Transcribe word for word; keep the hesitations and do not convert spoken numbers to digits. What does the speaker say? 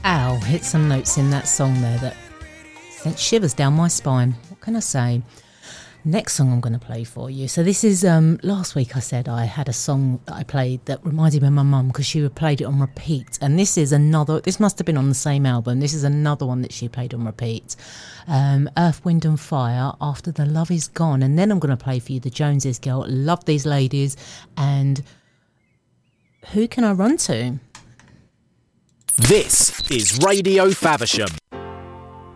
Ow, hit some notes in that song there that sent shivers down my spine. What can I say? Next song I'm going to play for you. So this is, um, last week I said I had a song that I played that reminded me of my mum because she played it on repeat. And this is another, this must have been on the same album. This is another one that she played on repeat. Um, Earth, Wind and Fire, After the Love Is Gone. And then I'm going to play for you the Joneses Girl. Love these ladies. And who can I run to? This is Radio Faversham.